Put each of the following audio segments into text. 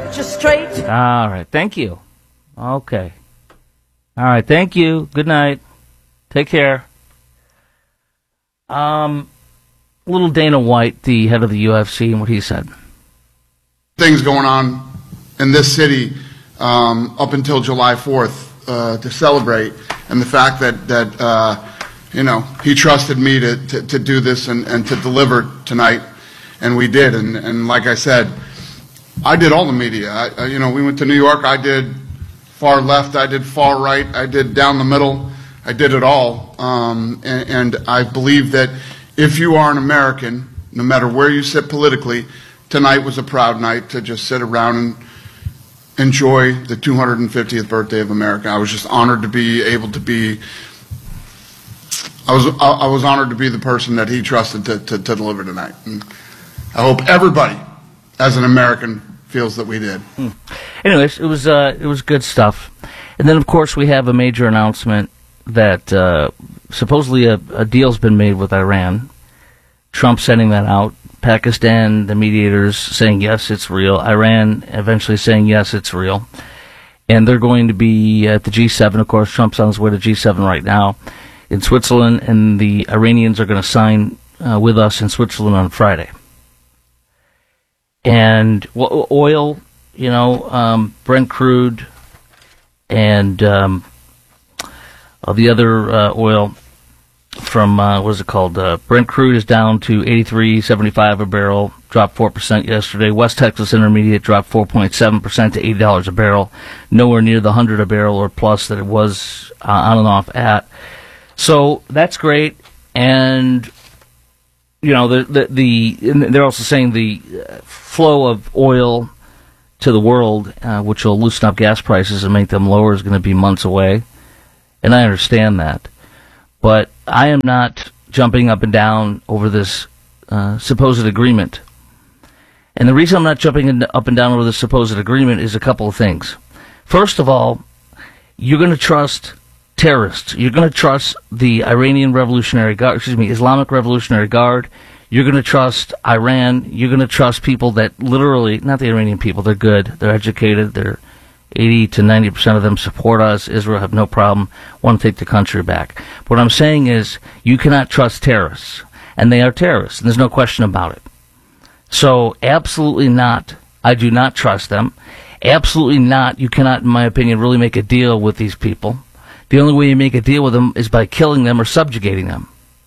set you straight. All right, thank you. Okay. All right, thank you. Good night. Take care. Little Dana White, the head of the UFC, and what he said. Things going on in this city up until July 4th to celebrate, and the fact that he trusted me to do this and to deliver tonight, and we did. And like I said, I did all the media. We went to New York. I did far left. I did far right. I did down the middle. I did it all. And I believe that if you are an American, no matter where you sit politically, tonight was a proud night to just sit around and enjoy the 250th birthday of America. I was just honored to be able to be. I was honored to be the person that he trusted to deliver tonight. And I hope everybody, as an American, feels that we did. Anyways, it was good stuff. And then, of course, we have a major announcement that supposedly a deal's been made with Iran. Trump sending that out. Pakistan, the mediators, saying yes, it's real. Iran eventually saying yes, it's real. And they're going to be at the G7. Of course, Trump's on his way to G7 right now in Switzerland, and the Iranians are going to sign with us in Switzerland on Friday. And oil, Brent crude, and the other oil from, Brent crude is down to $83.75 a barrel, dropped 4% yesterday. West Texas Intermediate dropped 4.7% to $80 a barrel, nowhere near the 100 a barrel or plus that it was on and off at. So that's great, and they're also saying the flow of oil to the world, which will loosen up gas prices and make them lower, is going to be months away, and I understand that. But I am not jumping up and down over this supposed agreement. And the reason I'm not jumping up and down over this supposed agreement is a couple of things. First of all, you're going to trust terrorists. You're going to trust the Islamic Revolutionary Guard. You're going to trust Iran. You're going to trust people that literally, not the Iranian people, they're good, they're educated, they're 80 to 90% of them support us. Israel have no problem, want to take the country back. What I'm saying is, you cannot trust terrorists, and they are terrorists, and there's no question about it. So, absolutely not. I do not trust them. Absolutely not. You cannot, in my opinion, really make a deal with these people. The only way you make a deal with them is by killing them or subjugating them.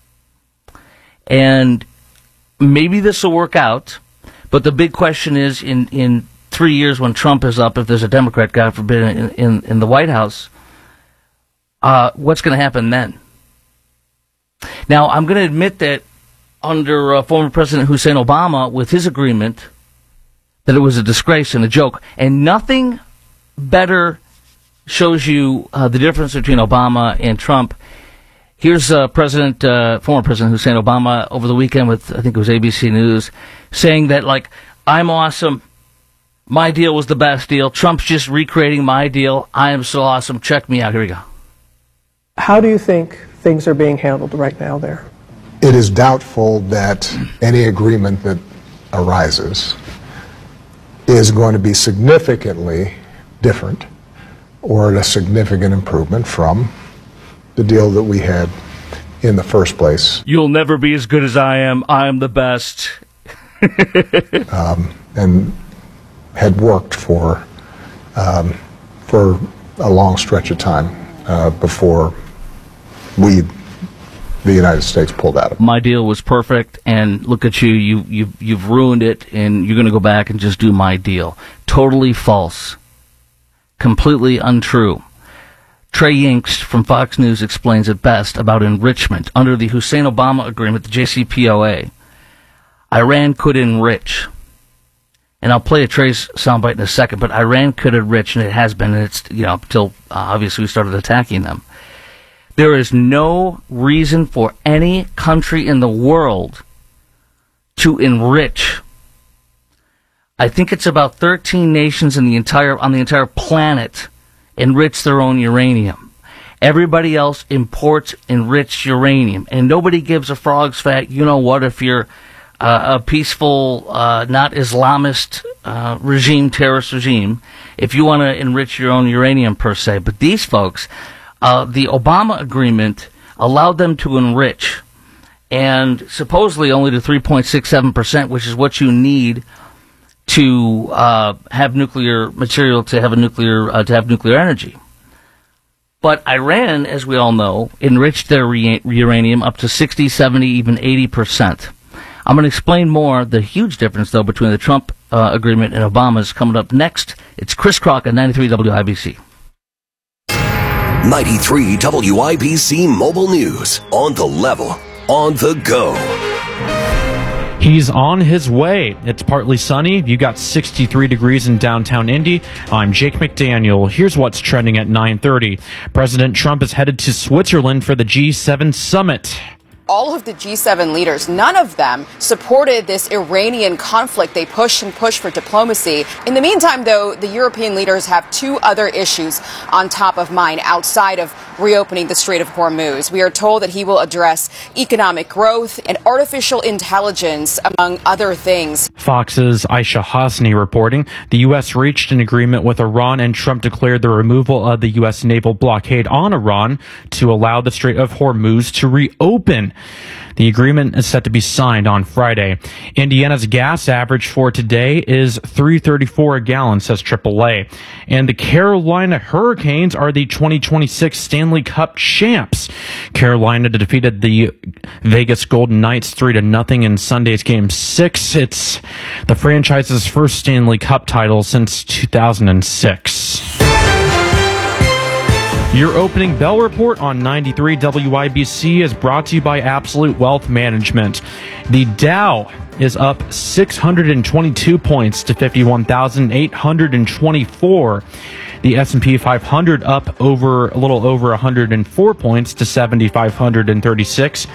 And maybe this will work out, but the big question is, in 3 years when Trump is up, if there's a Democrat, God forbid, in the White House, what's going to happen then? Now, I'm going to admit that under former President Hussein Obama, with his agreement, that it was a disgrace and a joke, and nothing better shows you the difference between Obama and Trump. Here's former President Hussein Obama over the weekend with, I think it was ABC News, saying that, I'm awesome. My deal was the best deal. Trump's just recreating my deal. I am so awesome. Check me out. Here we go. How do you think things are being handled right now there? It is doubtful that any agreement that arises is going to be significantly different or a significant improvement from the deal that we had in the first place. You'll never be as good as I am. I am the best. And had worked for a long stretch of time before the United States pulled out of it. My deal was perfect, and look at you. You've ruined it, and you're going to go back and just do my deal. Totally false. Completely untrue. Trey Yingst from Fox News explains it best about enrichment. Under the Hussein Obama agreement, the JCPOA, Iran could enrich. And I'll play a Trey's soundbite in a second, but Iran could enrich, and it has been, and it's, until obviously we started attacking them. There is no reason for any country in the world to enrich. I think it's about 13 nations on the entire planet enrich their own uranium. Everybody else imports enriched uranium, and nobody gives a frog's fat, if you're a peaceful, not Islamist terrorist regime, if you want to enrich your own uranium per se. But these folks, the Obama agreement allowed them to enrich, and supposedly only to 3.67%, which is what you need to have nuclear material to have nuclear energy. But Iran, as we all know, enriched their uranium up to 60, 70, even 80%. I'm going to explain more the huge difference, though, between the Trump agreement and Obama's coming up next. It's Chris Crock at 93 WIBC. 93 WIBC Mobile News. On the level, on the go. He's on his way. It's partly sunny. You got 63 degrees in downtown Indy. I'm Jake McDaniel. Here's what's trending at 9:30. President Trump is headed to Switzerland for the G7 summit. All of the G7 leaders, none of them supported this Iranian conflict. They pushed and pushed for diplomacy. In the meantime, though, the European leaders have two other issues on top of mind outside of reopening the Strait of Hormuz. We are told that he will address economic growth and artificial intelligence, among other things. Fox's Aisha Hasni reporting the U.S. reached an agreement with Iran, and Trump declared the removal of the U.S. naval blockade on Iran to allow the Strait of Hormuz to reopen. The agreement is set to be signed on Friday. Indiana's gas average for today is $3.34 a gallon, says AAA. And the Carolina Hurricanes are the 2026 Stanley Cup champs. Carolina defeated the Vegas Golden Knights 3-0 in Sunday's Game 6. It's the franchise's first Stanley Cup title since 2006. Your opening bell report on 93 WIBC is brought to you by Absolute Wealth Management. The Dow is up 622 points to 51,824. The S&P 500 up a little over 104 points to 7,536.